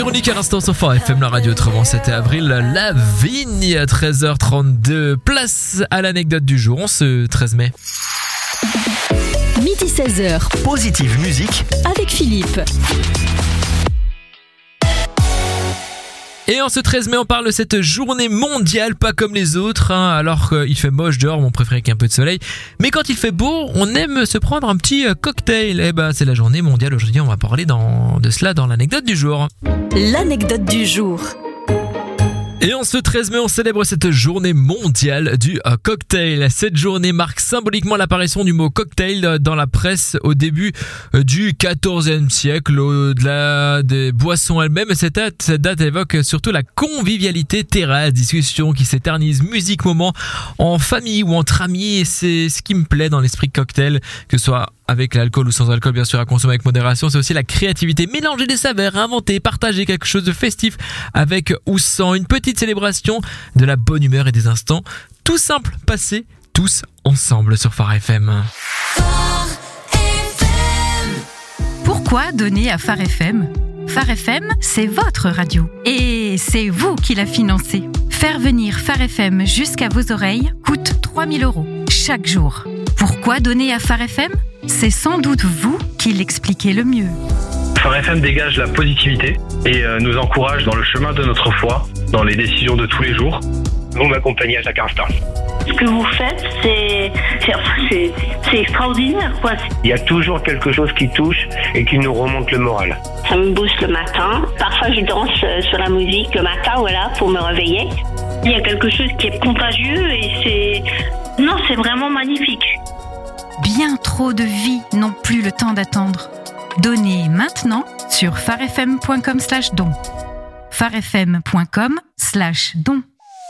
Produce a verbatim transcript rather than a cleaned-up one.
Véronique à l'instant sur Phare F M, la radio autrement, c'était Avril Lavigne à treize heures trente-deux. Place à l'anecdote du jour, on ce treize mai. Midi seize heures. Positive musique avec Philippe. Et en ce treize mai, on parle de cette journée mondiale, pas comme les autres, hein, alors qu'il fait moche dehors, on préfère avec un peu de soleil. Mais quand il fait beau, on aime se prendre un petit cocktail. Et ben, c'est la journée mondiale aujourd'hui, on va parler dans, de cela dans l'anecdote du jour. L'anecdote du jour. Et en ce treize mai, on célèbre cette journée mondiale du euh, cocktail. Cette journée marque symboliquement l'apparition du mot cocktail dans la presse au début euh, du quatorzième siècle, au-delà des boissons elles-mêmes. Cette date, cette date évoque surtout la convivialité, terrasse, discussion qui s'éternise, musique, moments en famille ou entre amis. Et c'est ce qui me plaît dans l'esprit cocktail, que ce soit avec l'alcool ou sans alcool, bien sûr, à consommer avec modération. C'est aussi la créativité, mélanger des saveurs, inventer, partager quelque chose de festif avec ou sans, une petite célébration de la bonne humeur et des instants tout simples passés tous ensemble sur Phare F M. Pourquoi donner à Phare F M ? Phare F M, c'est votre radio et c'est vous qui la financez. Faire venir Phare F M jusqu'à vos oreilles coûte trois mille euros chaque jour. Pourquoi donner à Phare F M ? C'est sans doute vous qui l'expliquez le mieux. Phare F M dégage la positivité et euh, nous encourage dans le chemin de notre foi, dans les décisions de tous les jours. Vous m'accompagnez à chaque instant. Ce que vous faites, c'est, c'est, c'est, c'est extraordinaire, quoi. Il y a toujours quelque chose qui touche et qui nous remonte le moral. Ça me booste le matin. Parfois, je danse sur la musique le matin, voilà, pour me réveiller. Il y a quelque chose qui est contagieux et c'est... Non, c'est vraiment magnifique. Bien trop de vies n'ont plus le temps d'attendre. Donnez maintenant sur farefm point com slash don. farefm point com slash don.